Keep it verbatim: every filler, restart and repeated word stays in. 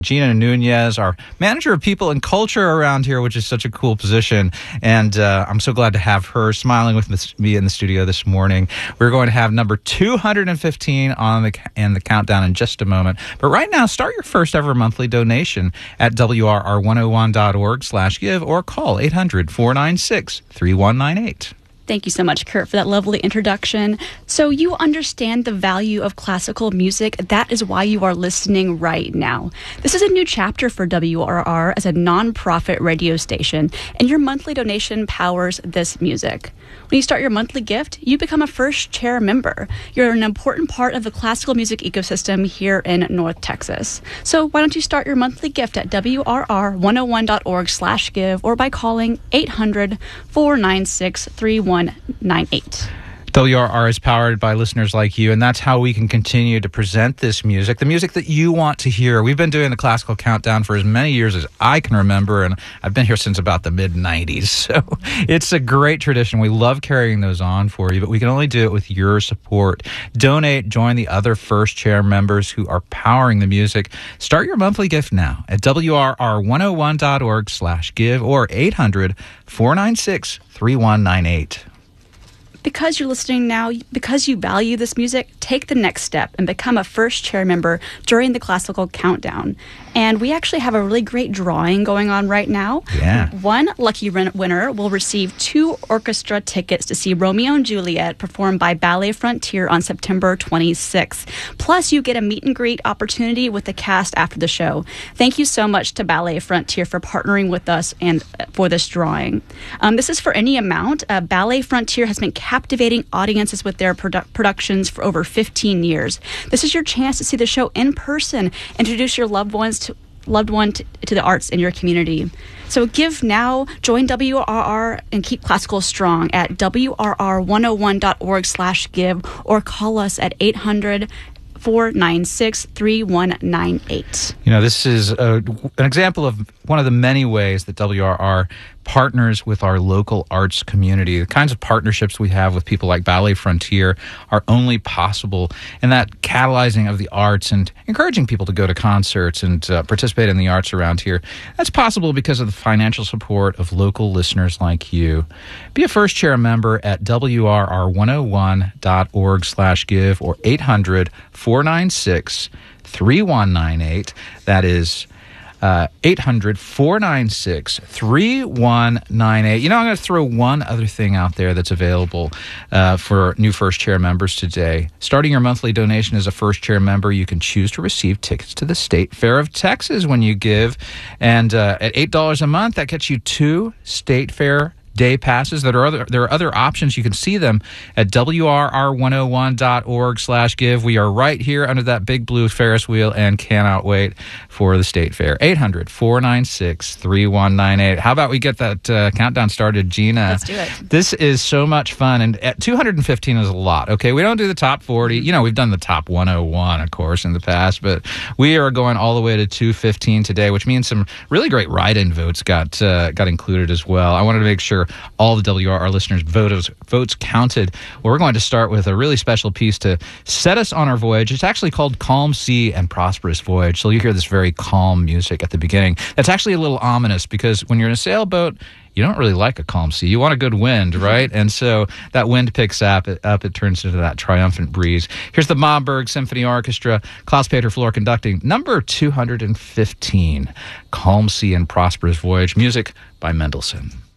Gina Nunez, our manager of people and culture around here, which is such a cool position. And uh, I'm so glad to have her smiling with me in the studio this morning. We're going to have number two hundred fifteen on the and the countdown in just a moment. But right now, start your first ever monthly donation at W R R one oh one dot org slash give or call eight hundred, four nine six, three one nine eight. Thank you so much, Kurt, for that lovely introduction. So you understand the value of classical music. That is why you are listening right now. This is a new chapter for W R R as a nonprofit radio station, and your monthly donation powers this music. When you start your monthly gift, you become a first chair member. You're an important part of the classical music ecosystem here in North Texas. So why don't you start your monthly gift at W R R one oh one dot org slash give or by calling eight hundred, four nine six, three one nine eight. W R R is powered by listeners like you, and that's how we can continue to present this music, the music that you want to hear. We've been doing the Classical Countdown for as many years as I can remember, and I've been here since about the mid nineties, so it's a great tradition. We love carrying those on for you, but we can only do it with your support. Donate, join the other First Chair members who are powering the music. Start your monthly gift now at W R R one oh one dot org slash give or eight hundred, four nine six, three one nine eight. Because you're listening now, because you value this music, take the next step and become a first chair member during the Classical Countdown. And we actually have a really great drawing going on right now. Yeah. One lucky winner will receive two orchestra tickets to see Romeo and Juliet performed by Ballet Frontier on September twenty-sixth. Plus, you get a meet and greet opportunity with the cast after the show. Thank you so much to Ballet Frontier for partnering with us and for this drawing. Um, this is for any amount. Uh, Ballet Frontier has been captivating audiences with their produ- productions for over fifteen years. This is your chance to see the show in person, introduce your loved ones to loved one to, to the arts in your community. So give now, join W R R, and keep classical strong at W R R one oh one dot org slash give or call us at eight hundred, four nine six, three one nine eight. You know, this is a, an example of one of the many ways that W R R partners with our local arts community. The kinds of partnerships we have with people like Ballet Frontier are only possible in that catalyzing of the arts and encouraging people to go to concerts and uh, participate in the arts around here. That's possible because of the financial support of local listeners like you. Be a first chair member at W R R one oh one dot org slash give or eight hundred, four nine six, three one nine eight. That is Uh, eight hundred, four nine six, three one nine eight. You know, I'm going to throw one other thing out there that's available uh, for new First Chair members today. Starting your monthly donation as a First Chair member, you can choose to receive tickets to the State Fair of Texas when you give. And uh, at eight dollars a month, that gets you two State Fair day passes. That are other, there are other options. You can see them at W R R one oh one dot org slash give. We are right here under that big blue Ferris wheel and cannot wait for the State Fair. eight hundred, four nine six, three one nine eight. How about we get that uh, countdown started, Gina? Let's do it. This is so much fun. And at two hundred fifteen is a lot. Okay, we don't do the top forty. You know, we've done the top one oh one, of course, in the past, but we are going all the way to two fifteen today, which means some really great write-in votes got uh, got included as well. I wanted to make sure all the W R R listeners' votes, votes counted. Well, we're going to start with a really special piece to set us on our voyage. It's actually called Calm Sea and Prosperous Voyage. So you hear this very calm music at the beginning. That's actually a little ominous because when you're in a sailboat, you don't really like a calm sea. You want a good wind, right? And so that wind picks up, it, up, it turns into that triumphant breeze. Here's the Momberg Symphony Orchestra, Klaus-Peter Flohr conducting number two hundred fifteen, Calm Sea and Prosperous Voyage, music by Mendelssohn.